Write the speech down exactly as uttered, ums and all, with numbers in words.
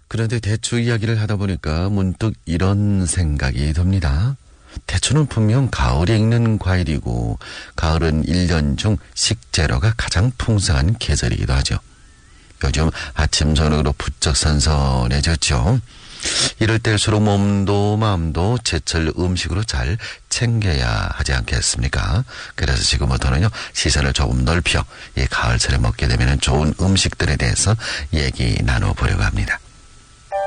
그런데 대추 이야기를 하다 보니까 문득 이런 생각이 듭니다. 대추는 분명 가을에 익는 과일이고 가을은 일 년 중 식재료가 가장 풍성한 계절이기도 하죠. 요즘 아침 저녁으로 부쩍 선선해졌죠. 이럴 때일수록 몸도 마음도 제철 음식으로 잘 챙겨야 하지 않겠습니까? 그래서 지금부터는요, 시선을 조금 넓혀 이 가을철에 먹게 되면 좋은 음식들에 대해서 얘기 나눠보려고 합니다.